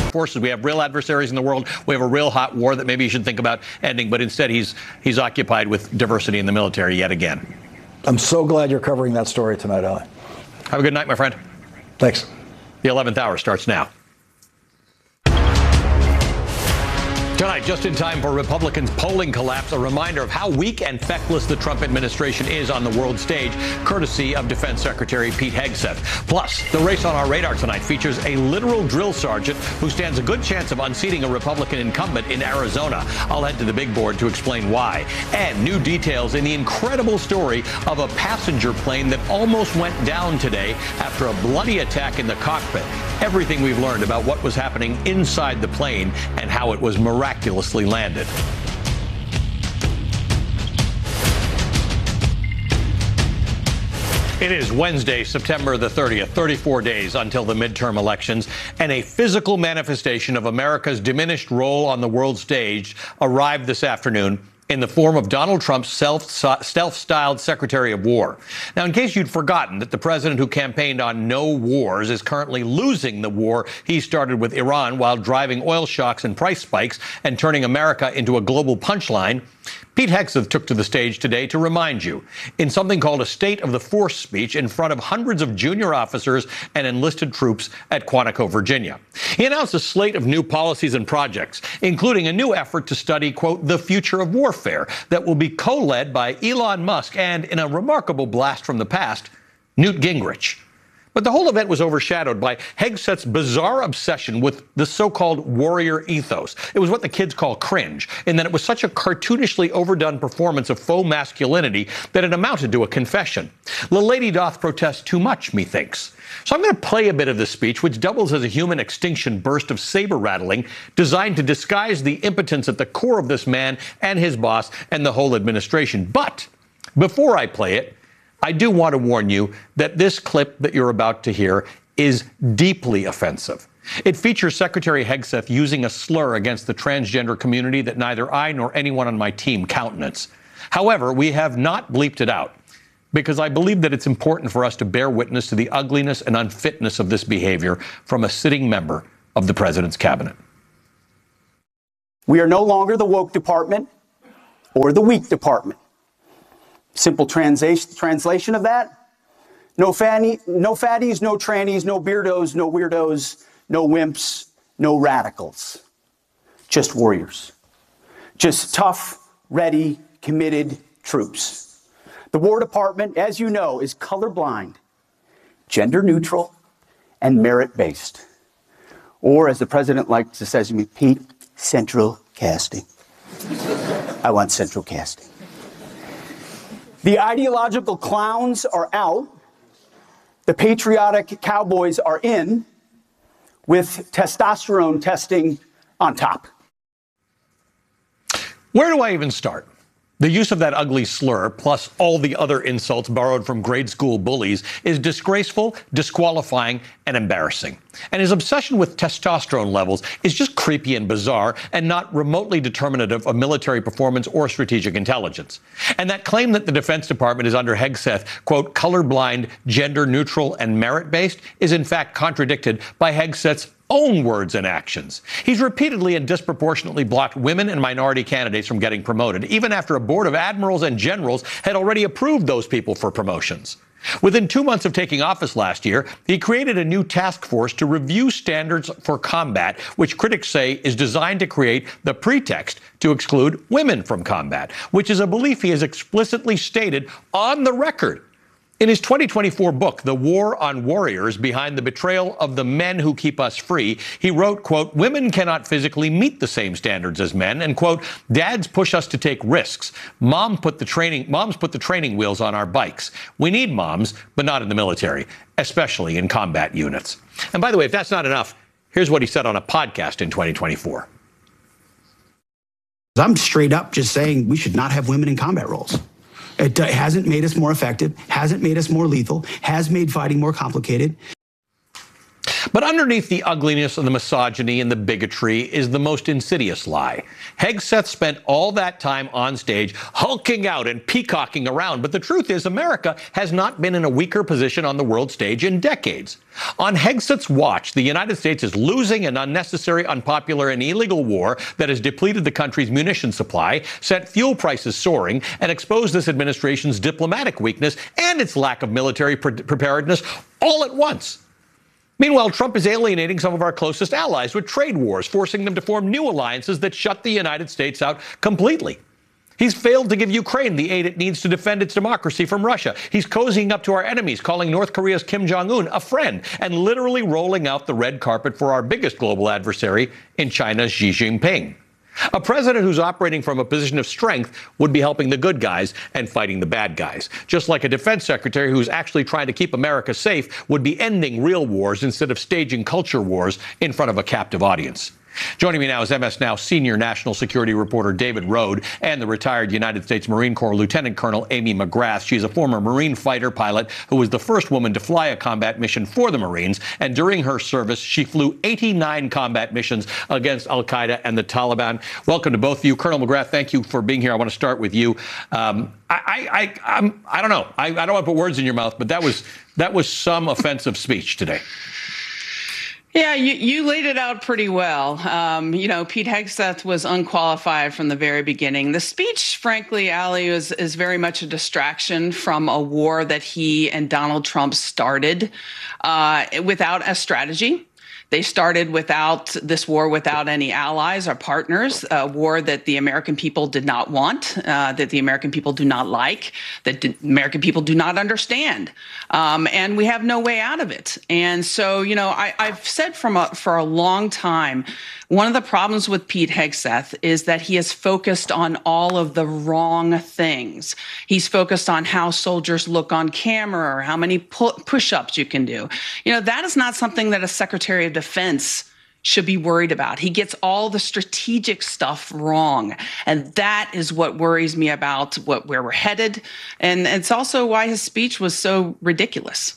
forces. We have real adversaries in the world. We have a real hot war that maybe you should think about ending. But instead, he's occupied with diversity in the military yet again. I'm so glad you're covering that story tonight, Ali. Have a good night, my friend. Thanks. The 11th hour starts now. Tonight, just in time for Republicans' polling collapse, a reminder of how weak and feckless the Trump administration is on the world stage, courtesy of Defense Secretary Pete Hegseth. Plus, the race on our radar tonight features a literal drill sergeant who stands a good chance of unseating a Republican incumbent in Arizona. I'll head to the big board to explain why. And new details in the incredible story of a passenger plane that almost went down today after a bloody attack in the cockpit. Everything we've learned about what was happening inside the plane and how it was miraculously landed. It is Wednesday, September the 30th, 34 days until the midterm elections, and a physical manifestation of America's diminished role on the world stage arrived this afternoon in the form of Donald Trump's self-styled Secretary of War. Now, in case you'd forgotten that the president who campaigned on no wars is currently losing the war he started with Iran while driving oil shocks and price spikes and turning America into a global punchline, Pete Hegseth took to the stage today to remind you in something called a State of the Force speech in front of hundreds of junior officers and enlisted troops at Quantico, Virginia. He announced a slate of new policies and projects, including a new effort to study, quote, the future of warfare that will be co-led by Elon Musk and, in a remarkable blast from the past, Newt Gingrich. But the whole event was overshadowed by Hegseth's bizarre obsession with the so-called warrior ethos. It was what the kids call cringe, in that it was such a cartoonishly overdone performance of faux masculinity that it amounted to a confession. The lady doth protest too much, methinks. So I'm going to play a bit of this speech, which doubles as a human extinction burst of saber rattling designed to disguise the impotence at the core of this man and his boss and the whole administration. But before I play it, I do want to warn you that this clip that you're about to hear is deeply offensive. It features Secretary Hegseth using a slur against the transgender community that neither I nor anyone on my team countenance. However, we have not bleeped it out because I believe that it's important for us to bear witness to the ugliness and unfitness of this behavior from a sitting member of the president's cabinet. We are no longer the woke department or the weak department. Simple translation of that: no fatties, no trannies, no beardos, no weirdos, no wimps, no radicals. Just warriors. Just tough, ready, committed troops. The War Department, as you know, is colorblind, gender neutral, and merit-based. Or, as the president likes to say to me, Pete, central casting. I want central casting. The ideological clowns are out. The patriotic cowboys are in, with testosterone testing on top. Where do I even start? The use of that ugly slur, plus all the other insults borrowed from grade school bullies, is disgraceful, disqualifying, and embarrassing. And his obsession with testosterone levels is just creepy and bizarre and not remotely determinative of military performance or strategic intelligence. And that claim that the Defense Department is under Hegseth, quote, colorblind, gender neutral, and merit-based is in fact contradicted by Hegseth's own words and actions. He's repeatedly and disproportionately blocked women and minority candidates from getting promoted, even after a board of admirals and generals had already approved those people for promotions. Within 2 months of taking office last year, he created a new task force to review standards for combat, which critics say is designed to create the pretext to exclude women from combat, which is a belief he has explicitly stated on the record. In his 2024 book, The War on Warriors, Behind the Betrayal of the Men Who Keep Us Free, he wrote, quote, women cannot physically meet the same standards as men, and, quote, dads push us to take risks. Moms put the training wheels on our bikes. We need moms, but not in the military, especially in combat units. And by the way, if that's not enough, here's what he said on a podcast in 2024. I'm straight up just saying we should not have women in combat roles. It hasn't made us more effective, hasn't made us more lethal, has made fighting more complicated. But underneath the ugliness and the misogyny and the bigotry is the most insidious lie. Hegseth spent all that time on stage hulking out and peacocking around, but the truth is America has not been in a weaker position on the world stage in decades. On Hegseth's watch, the United States is losing an unnecessary, unpopular, and illegal war that has depleted the country's munition supply, sent fuel prices soaring, and exposed this administration's diplomatic weakness and its lack of military preparedness all at once. Meanwhile, Trump is alienating some of our closest allies with trade wars, forcing them to form new alliances that shut the United States out completely. He's failed to give Ukraine the aid it needs to defend its democracy from Russia. He's cozying up to our enemies, calling North Korea's Kim Jong-un a friend, and literally rolling out the red carpet for our biggest global adversary in China's Xi Jinping. A president who's operating from a position of strength would be helping the good guys and fighting the bad guys. Just like a defense secretary who's actually trying to keep America safe would be ending real wars instead of staging culture wars in front of a captive audience. Joining me now is MS Now senior national security reporter David Rohde and the retired United States Marine Corps Lieutenant Colonel Amy McGrath. She's a former Marine fighter pilot who was the first woman to fly a combat mission for the Marines. And during her service, she flew 89 combat missions against al-Qaeda and the Taliban. Welcome to both of you. Colonel McGrath, thank you for being here. I want to start with you. I don't know. I don't want to put words in your mouth, but that was some offensive speech today. Yeah, you laid it out pretty well. Pete Hegseth was unqualified from the very beginning. The speech, frankly, Ali, is very much a distraction from a war that he and Donald Trump started without a strategy. They started this war without any allies or partners, a war that the American people did not want, that the American people do not like, that the American people do not understand. And we have no way out of it. And so, I've said for a long time, one of the problems with Pete Hegseth is that he is focused on all of the wrong things. He's focused on how soldiers look on camera or how many push-ups you can do. That is not something that a Secretary of Defense should be worried about. He gets all the strategic stuff wrong. And that is what worries me about where we're headed. And it's also why his speech was so ridiculous.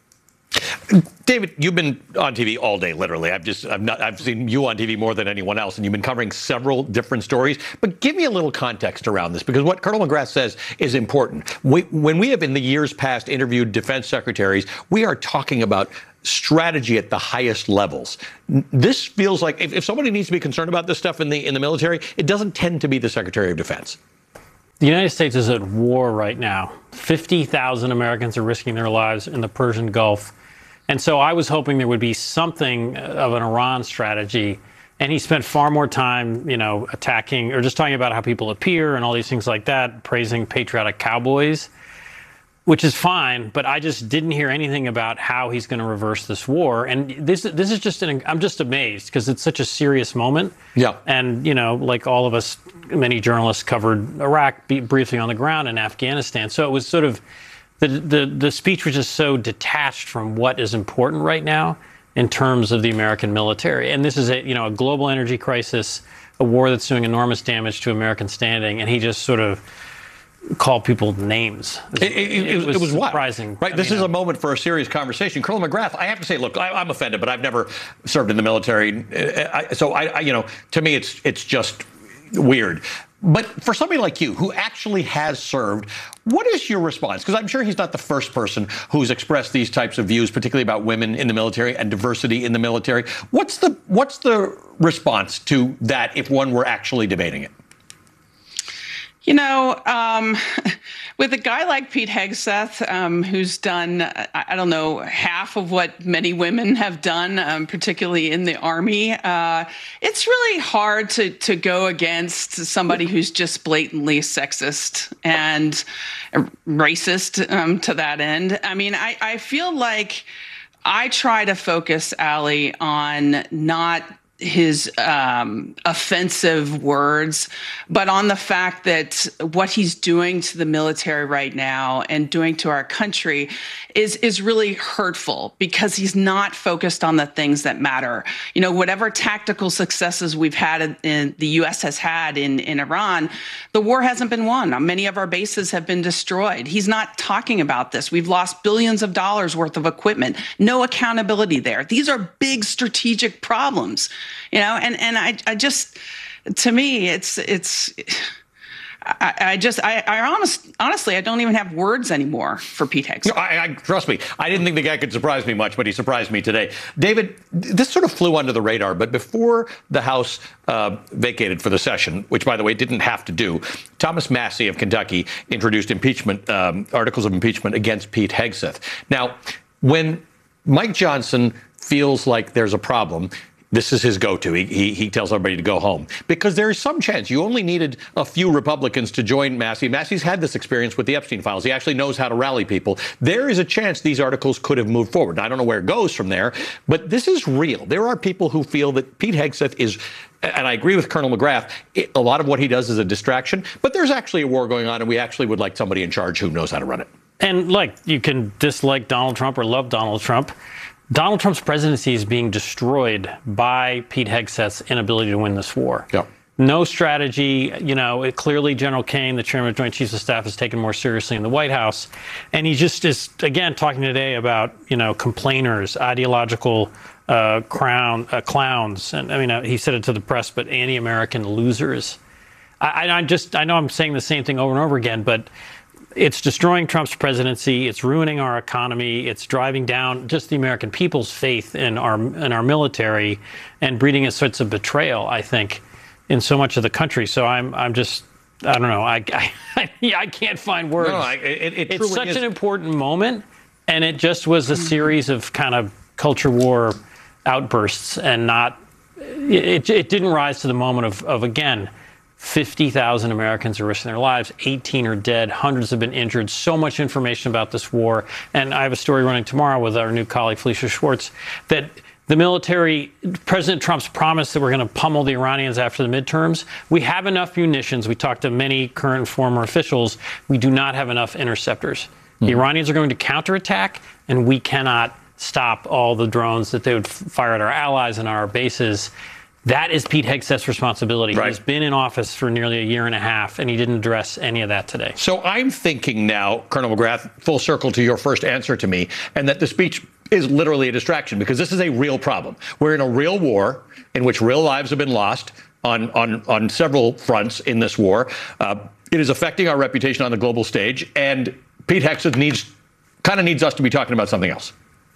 David, you've been on TV all day, literally. I've seen you on TV more than anyone else, and you've been covering several different stories. But give me a little context around this, because what Colonel McGrath says is important. When we have in the years past interviewed defense secretaries, we are talking about strategy at the highest levels. This feels like if somebody needs to be concerned about this stuff in the military, it doesn't tend to be the Secretary of Defense. The United States is at war right now. 50,000 Americans are risking their lives in the Persian Gulf. And so I was hoping there would be something of an Iran strategy. And he spent far more time, attacking or just talking about how people appear and all these things like that, praising patriotic cowboys, which is fine. But I just didn't hear anything about how he's going to reverse this war. And this is just I'm just amazed because it's such a serious moment. Yeah. And, like all of us, many journalists covered Iraq briefly on the ground and Afghanistan. So it was sort of the speech was just so detached from what is important right now in terms of the American military. And this is a global energy crisis, a war that's doing enormous damage to American standing. And he just sort of called people names. It was surprising. Right. This is a moment for a serious conversation. Colonel McGrath, I have to say, look, I'm offended, but I've never served in the military. So to me, it's just weird. But for somebody like you who actually has served, what is your response? Because I'm sure he's not the first person who's expressed these types of views, particularly about women in the military and diversity in the military. What's the response to that if one were actually debating it? With a guy like Pete Hegseth, who's done, I don't know, half of what many women have done, particularly in the Army, it's really hard to go against somebody who's just blatantly sexist and racist to that end. I mean, I feel like I try to focus, Ali, on not offensive words, but on the fact that what he's doing to the military right now and doing to our country is really hurtful, because he's not focused on the things that matter. You know, whatever tactical successes we've had in the U.S. has had in Iran, the war hasn't been won. Many of our bases have been destroyed. He's not talking about this. We've lost billions of dollars worth of equipment. No accountability there. These are big strategic problems. You know, and I just, to me, honestly, I don't even have words anymore for Pete Hegseth. Trust me, I didn't think the guy could surprise me much, but he surprised me today. David, this sort of flew under the radar, but before the House vacated for the session, which, by the way, didn't have to do, Thomas Massie of Kentucky introduced impeachment articles of impeachment against Pete Hegseth. Now, when Mike Johnson feels like there's a problem, this is his go-to. He tells everybody to go home, because there is some chance. You only needed a few Republicans to join Massie. Massie's had this experience with the Epstein files. He actually knows how to rally people. There is a chance these articles could have moved forward. Now, I don't know where it goes from there, but this is real. There are people who feel that Pete Hegseth is, and I agree with Colonel McGrath, a lot of what he does is a distraction, but there's actually a war going on, and we actually would like somebody in charge who knows how to run it. And, you can dislike Donald Trump or love Donald Trump. Donald Trump's presidency is being destroyed by Pete Hegseth's inability to win this war. Yeah. No strategy. Clearly General Kane, the chairman of Joint Chiefs of Staff, is taken more seriously in the White House. And he just is, again, talking today about, complainers, ideological clowns. And he said it to the press, but anti-American losers. I know I'm saying the same thing over and over again, but it's destroying Trump's presidency. It's ruining our economy. It's driving down just the American people's faith in our military, and breeding a sense of betrayal, I think, in so much of the country. So I'm just, I don't know. I can't find words. No, it's such an important moment, and it just was a series of kind of culture war outbursts, and it didn't rise to the moment of again, 50,000 Americans are risking their lives, 18 are dead, hundreds have been injured, so much information about this war. And I have a story running tomorrow with our new colleague, Felicia Schwartz, that the military, President Trump's promise that we're going to pummel the Iranians after the midterms, we have enough munitions. We talked to many current and former officials. We do not have enough interceptors. The Iranians are going to counterattack, and we cannot stop all the drones that they would fire at our allies and our bases. That is Pete Hegseth's responsibility. Right. He's been in office for nearly a year and a half, and he didn't address any of that today. So I'm thinking now, Colonel McGrath, full circle to your first answer to me, and that the speech is literally a distraction, because this is a real problem. We're in a real war in which real lives have been lost on several fronts in this war. It is affecting our reputation on the global stage, and Pete Hegseth needs us to be talking about something else.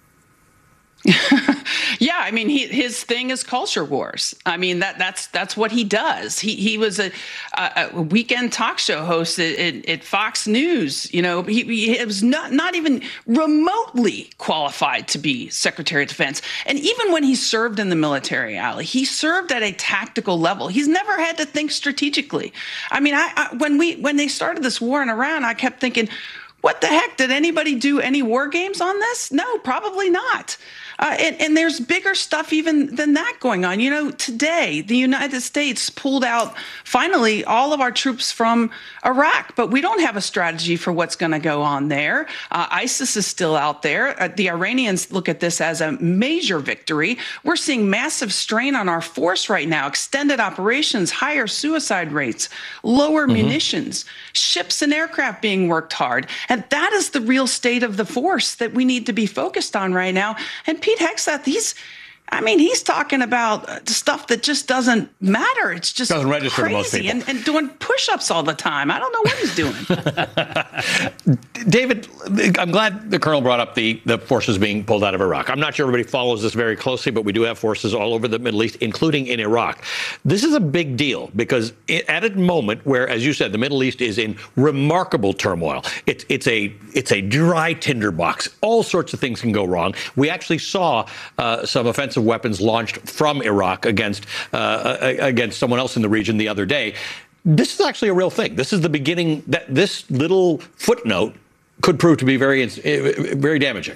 Yeah, his thing is culture wars. That's what he does. He was a weekend talk show host at Fox News. He was not even remotely qualified to be Secretary of Defense. And even when he served in the military, Ali, he served at a tactical level. He's never had to think strategically. When they started this war in Iran, I kept thinking, what the heck? Did anybody do any war games on this? No, probably not. And there's bigger stuff even than that going on. Today, the United States pulled out, finally, all of our troops from Iraq, but we don't have a strategy for what's going to go on there. ISIS is still out there. The Iranians look at this as a major victory. We're seeing massive strain on our force right now, extended operations, higher suicide rates, lower munitions, ships and aircraft being worked hard. And that is the real state of the force that we need to be focused on right now. And Pete Hegseth, he's talking about stuff that just doesn't matter. It's just doesn't register crazy, to most people. and doing push-ups all the time. I don't know what he's doing. David, I'm glad the Colonel brought up the forces being pulled out of Iraq. I'm not sure everybody follows this very closely, but we do have forces all over the Middle East, including in Iraq. This is a big deal, because at a moment where, as you said, the Middle East is in remarkable turmoil. It's a dry tinderbox. All sorts of things can go wrong. We actually saw some offensive weapons launched from Iraq against someone else in the region the other day. This is actually a real thing. This is the beginning that this little footnote could prove to be very, very damaging.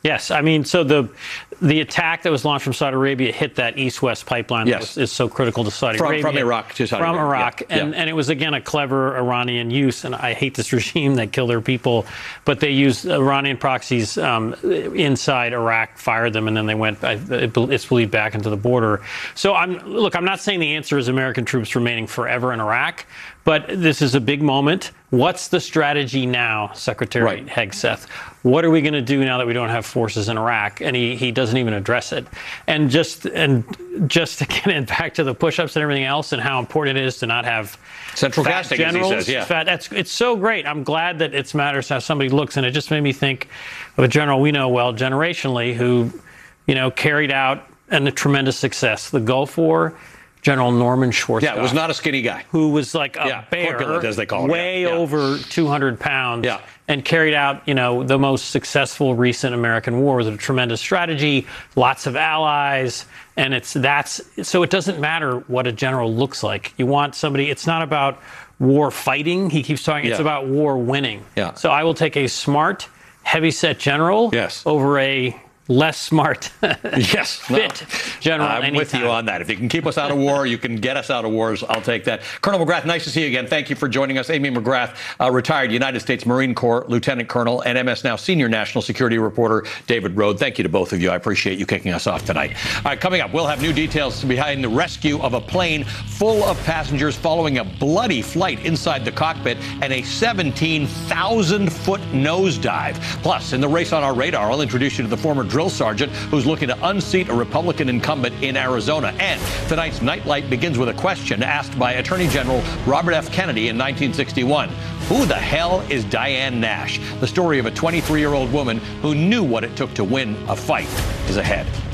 Yes, I mean, so the attack that was launched from Saudi Arabia hit that east-west pipeline that is so critical to Saudi Arabia. From Iraq to Saudi Arabia. From Iraq, and it was, again, a clever Iranian use, and I hate this regime that killed their people, but they used Iranian proxies inside Iraq, fired them, and then they went, it's believed, back into the border. So, I'm not saying the answer is American troops remaining forever in Iraq, but this is a big moment. What's the strategy now, Secretary Hegseth? What are we going to do now that we don't have forces in Iraq? And he doesn't even address it. And just to get back to the push-ups and everything else and how important it is to not have central fat casting, generals, as he says, it's so great. I'm glad that it matters how somebody looks, and it just made me think of a general we know well generationally who, carried out a tremendous success. The Gulf War. General Norman Schwarzkopf. Yeah, was not a skinny guy. Who was like a bear, corpulent, as they call him. way over 200 pounds, and carried out, the most successful recent American war with a tremendous strategy, lots of allies, and so it doesn't matter what a general looks like. You want somebody. It's not about war fighting. He keeps talking. It's about war winning. Yeah. So I will take a smart, heavy-set general over a less smart, fit general. I'm with you on that. If you can keep us out of war, you can get us out of wars, I'll take that. Colonel McGrath, nice to see you again. Thank you for joining us. Amy McGrath, retired United States Marine Corps Lieutenant Colonel, and MS Now senior national security reporter David Rohde. Thank you to both of you. I appreciate you kicking us off tonight. All right, coming up, we'll have new details behind the rescue of a plane full of passengers following a bloody flight inside the cockpit and a 17,000-foot nosedive. Plus, in the race on our radar, I'll introduce you to the former drill sergeant who's looking to unseat a Republican incumbent in Arizona. And tonight's Nightlight begins with a question asked by Attorney General Robert F. Kennedy in 1961. Who the hell is Diane Nash? The story of a 23-year-old woman who knew what it took to win a fight is ahead.